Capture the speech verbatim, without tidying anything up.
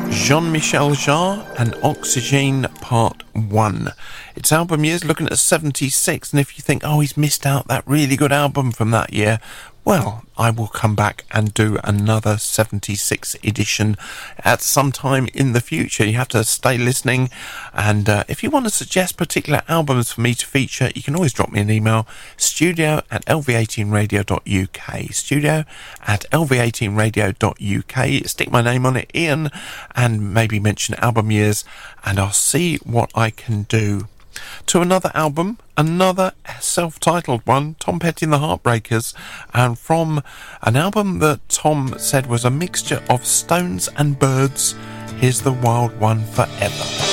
Jean-Michel Jarre and Oxygene Part one. Its album year's looking at seventy-six, and if you think, oh, he's missed out that really good album from that year, well, I will come back and do another seventy-six edition at some time in the future. You have to stay listening, and uh, if you want to suggest particular albums for me to feature, you can always drop me an email, studio at l v eighteen radio dot u k, studio at l v eighteen radio dot u k. Stick my name on it, Ian, and maybe mention album years, and I'll see what I can do. To another album, another self-titled one, Tom Petty and the Heartbreakers, and from an album that Tom said was a mixture of Stones and Birds, here's The Wild One Forever.